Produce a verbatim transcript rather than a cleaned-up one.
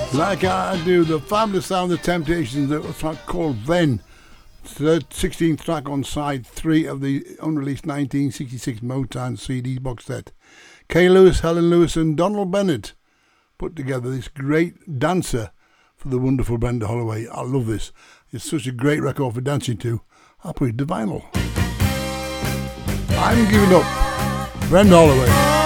Like I do, the fabulous sound of the Temptations, a track called Then. It's the sixteenth track on side three of the unreleased nineteen sixty-six Motown C D box set. Kay Lewis, Helen Lewis and Donald Bennett put together this great dancer for the wonderful Brenda Holloway. I love this. It's such a great record for dancing to. I'll put it to vinyl. I'm giving up. Brenda Holloway.